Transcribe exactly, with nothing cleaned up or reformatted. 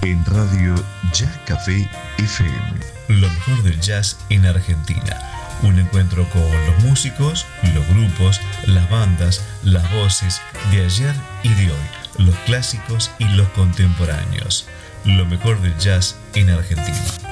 en Radio Jazz Café F M. Lo mejor del jazz en Argentina. Un encuentro con los músicos, los grupos, las bandas, las voces de ayer y de hoy, los clásicos y los contemporáneos. Lo mejor del jazz en Argentina.